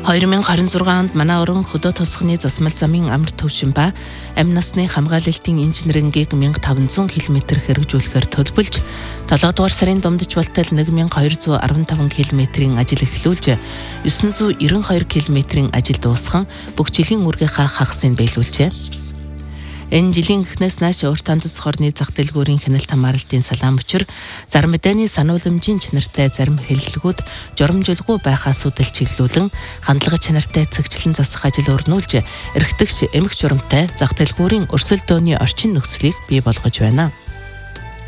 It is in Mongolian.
2026 онд манай өрн хөдөө тосгоны засмал замын амар төвшин ба амь насны хамгаалалтын инженерингийг 1500 км хэрэгжүүлэхээр төлбөлж 7 дугаар сарын дундаж болтол 1215 км-ийн ажил эхлүүлж 992 км-ийн ажил дуусхан бүх жилийн үргийнхаа хагасыг биелүүлжээ. Энэ жилийн эхнээс нааш урт танцс хорны зах дэлгүүрийн хяналт хамгаалалтын салаан мөчөр зарим мэдээний санууламжийн чанартай зарим хэллэгүүд журамжилгүй байхаас үүдэл чиглүүлэн хандлага чанартай цэгчлэн засах ажил өрнүүлж эргэтгэж эмх журамтай зах дэлгүүрийн өрсөлдөөний орчин нөхцөлийг бий болгож байна.